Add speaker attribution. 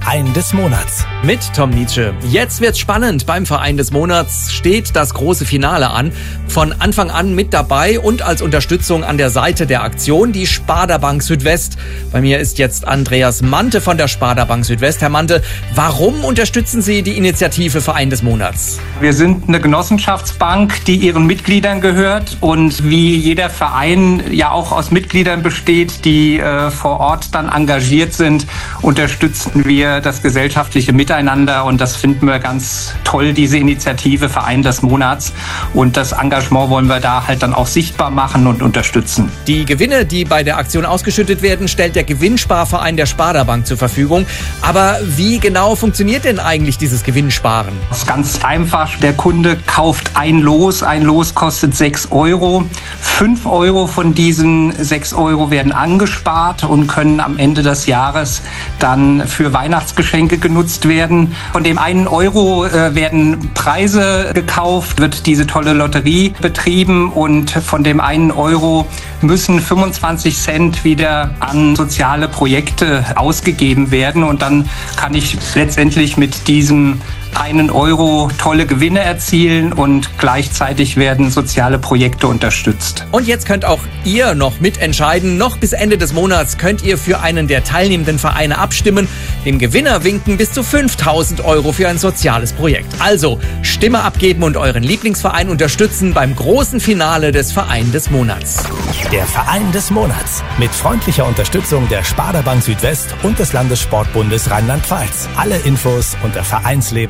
Speaker 1: Verein des Monats.
Speaker 2: Mit Tom Nietzsche. Jetzt wird's spannend. Beim Verein des Monats steht das große Finale an. Von Anfang an mit dabei und als Unterstützung an der Seite der Aktion die Sparda Bank Südwest. Bei mir ist jetzt Andreas Mante von der Sparda Bank Südwest. Herr Mante, warum unterstützen Sie die Initiative Verein des Monats?
Speaker 3: Wir sind eine Genossenschaftsbank, die ihren Mitgliedern gehört und wie jeder Verein ja auch aus Mitgliedern besteht, die vor Ort dann engagiert sind, unterstützen wir das gesellschaftliche Miteinander und das finden wir ganz toll, diese Initiative Verein des Monats, und das Engagement wollen wir da halt dann auch sichtbar machen und unterstützen.
Speaker 2: Die Gewinne, die bei der Aktion ausgeschüttet werden, stellt der Gewinnsparverein der Sparda Bank zur Verfügung. Aber wie genau funktioniert denn eigentlich dieses Gewinnsparen?
Speaker 3: Das ist ganz einfach. Der Kunde kauft ein Los. Ein Los kostet 6 Euro. 5 Euro von diesen 6 Euro werden angespart und können am Ende des Jahres dann für Weihnachtsgeschenke genutzt werden. Von dem 1 Euro werden Preise gekauft, wird diese tolle Lotterie betrieben, und von dem 1 Euro müssen 25 Cent wieder an soziale Projekte ausgegeben werden, und dann kann ich letztendlich mit diesem 1 Euro tolle Gewinne erzielen und gleichzeitig werden soziale Projekte unterstützt.
Speaker 2: Und jetzt könnt auch ihr noch mitentscheiden. Noch bis Ende des Monats könnt ihr für einen der teilnehmenden Vereine abstimmen. Dem Gewinner winken bis zu 5.000 Euro für ein soziales Projekt. Also Stimme abgeben und euren Lieblingsverein unterstützen beim großen Finale des Verein des Monats.
Speaker 1: Der Verein des Monats. Mit freundlicher Unterstützung der Sparda Bank Südwest und des Landessportbundes Rheinland-Pfalz. Alle Infos unter Vereinsleben